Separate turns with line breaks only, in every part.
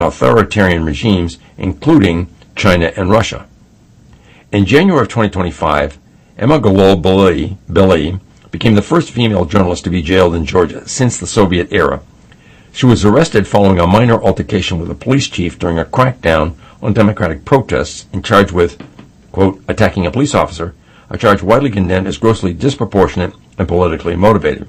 authoritarian regimes, including China and Russia. In January of 2025, Emma Galobbeli became the first female journalist to be jailed in Georgia since the Soviet era. She was arrested following a minor altercation with a police chief during a crackdown on Democratic protests and charged with, quote, attacking a police officer, a charge widely condemned as grossly disproportionate and politically motivated.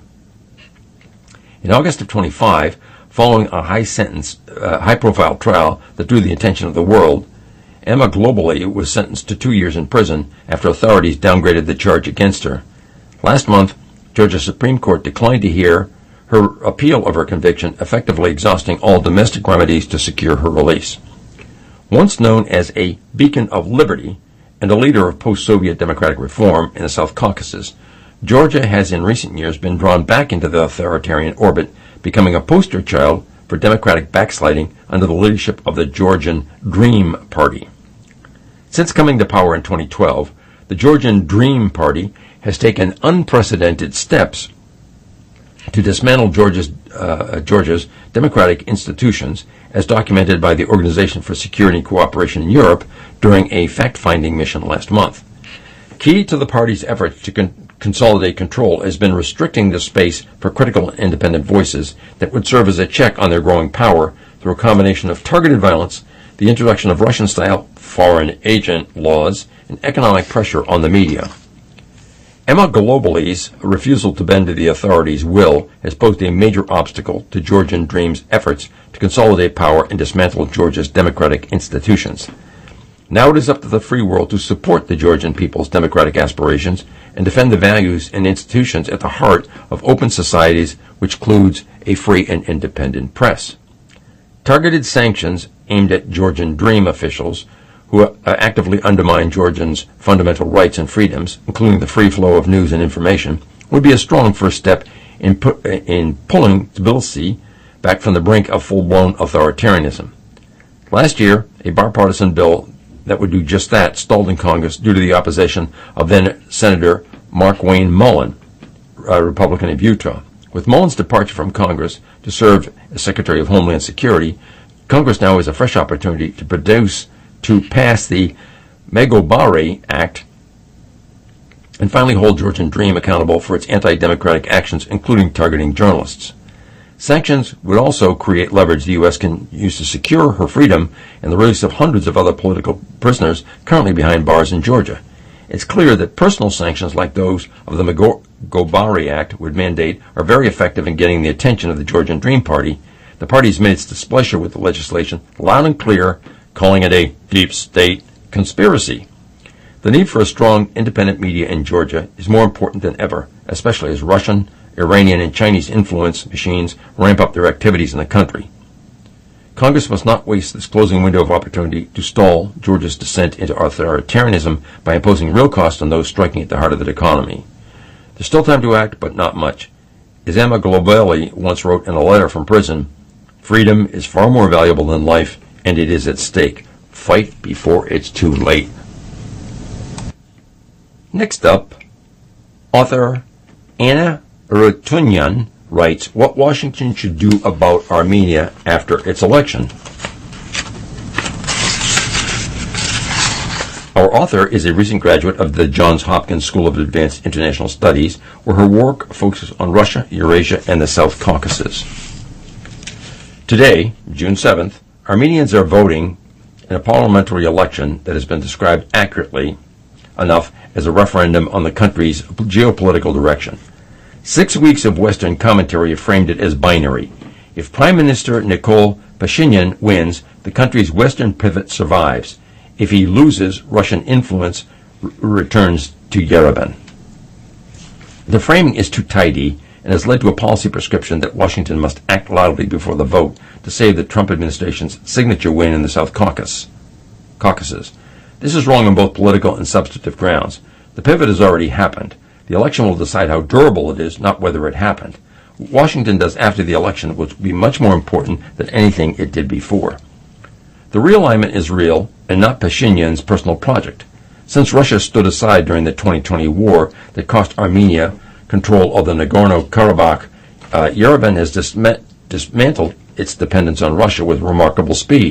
In August of 25, following a high-profile trial that drew the attention of the world, Emma Galobbeli was sentenced to 2 years in prison after authorities downgraded the charge against her. Last month, Georgia Supreme Court declined to hear her appeal of her conviction, effectively exhausting all domestic remedies to secure her release. Once known as a beacon of liberty and a leader of post-Soviet democratic reform in the South Caucasus, Georgia has in recent years been drawn back into the authoritarian orbit, becoming a poster child for democratic backsliding under the leadership of the Georgian Dream Party. Since coming to power in 2012, the Georgian Dream Party has taken unprecedented steps to dismantle Georgia's democratic institutions, as documented by the Organization for Security and Cooperation in Europe during a fact-finding mission last month. Key to the party's efforts to consolidate control has been restricting the space for critical and independent voices that would serve as a check on their growing power through a combination of targeted violence, the introduction of Russian-style foreign agent laws, and economic pressure on the media. Emma Galobbeli's refusal to bend to the authorities' will has posed a major obstacle to Georgian Dream's efforts to consolidate power and dismantle Georgia's democratic institutions. Now it is up to the free world to support the Georgian people's democratic aspirations and defend the values and institutions at the heart of open societies, which includes a free and independent press. Targeted sanctions aimed at Georgian Dream officials who actively undermine Georgians' fundamental rights and freedoms, including the free flow of news and information, would be a strong first step in pulling Tbilisi back from the brink of full-blown authoritarianism. Last year, a bipartisan bill that would do just that stalled in Congress due to the opposition of then-Senator Markwayne Mullin, a Republican of Utah. With Mullin's departure from Congress to serve as Secretary of Homeland Security, Congress now has a fresh opportunity to pass the Megobari Act and finally hold Georgian Dream accountable for its anti-democratic actions, including targeting journalists. Sanctions would also create leverage the U.S. can use to secure her freedom and the release of hundreds of other political prisoners currently behind bars in Georgia. It's clear that personal sanctions like those of the Megobari Act would mandate are very effective in getting the attention of the Georgian Dream Party. The party has made its displeasure with the legislation loud and clear, calling it a deep state conspiracy. The need for a strong, independent media in Georgia is more important than ever, especially as Russian, Iranian, and Chinese influence machines ramp up their activities in the country. Congress must not waste this closing window of opportunity to stall Georgia's descent into authoritarianism by imposing real costs on those striking at the heart of the economy. There's still time to act, but not much. As Emma Galobbeli once wrote in a letter from prison, freedom is far more valuable than life, and it is at stake. Fight before it's too late. Next up, author Anna Rutunyan writes what Washington should do about Armenia after its election. Our author is a recent graduate of the Johns Hopkins School of Advanced International Studies, where her work focuses on Russia, Eurasia, and the South Caucasus. Today, June 7th, Armenians are voting in a parliamentary election that has been described accurately enough as a referendum on the country's geopolitical direction. 6 weeks of Western commentary have framed it as binary. If Prime Minister Nikol Pashinyan wins, the country's Western pivot survives. If he loses, Russian influence returns to Yerevan. The framing is too tidy and has led to a policy prescription that Washington must act loudly before the vote to save the Trump administration's signature win in the South Caucasus. This is wrong on both political and substantive grounds. The pivot has already happened. The election will decide how durable it is, not whether it happened. What Washington does after the election will be much more important than anything it did before. The realignment is real and not Pashinyan's personal project. Since Russia stood aside during the 2020 war that cost Armenia control of the Nagorno-Karabakh, Yerevan has dismantled its dependence on Russia with remarkable speed.